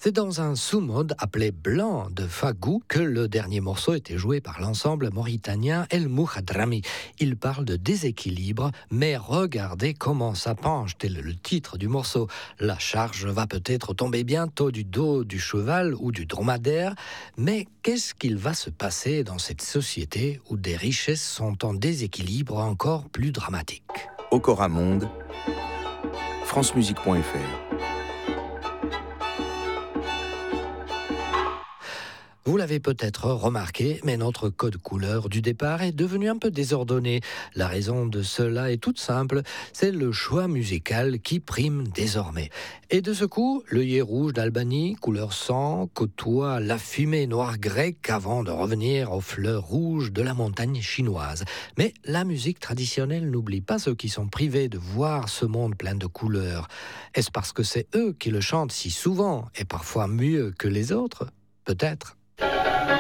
C'est dans un sous-mode appelé Blanc de Fagou que le dernier morceau était joué par l'ensemble mauritanien El Mouhadrami. Il parle de déséquilibre, mais regardez comment ça penche, tel le titre du morceau. La charge va peut-être tomber bientôt du dos du cheval ou du dromadaire, mais qu'est-ce qu'il va se passer dans cette société où des richesses sont en déséquilibre encore plus dramatique? Okora Monde, francemusique.fr. Vous l'avez peut-être remarqué, mais notre code couleur du départ est devenu un peu désordonné. La raison de cela est toute simple, c'est le choix musical qui prime désormais. Et de ce coup, l'œillet rouge d'Albanie, couleur sang, côtoie la fumée noire grecque avant de revenir aux fleurs rouges de la montagne chinoise. Mais la musique traditionnelle n'oublie pas ceux qui sont privés de voir ce monde plein de couleurs. Est-ce parce que c'est eux qui le chantent si souvent et parfois mieux que les autres? Peut-être.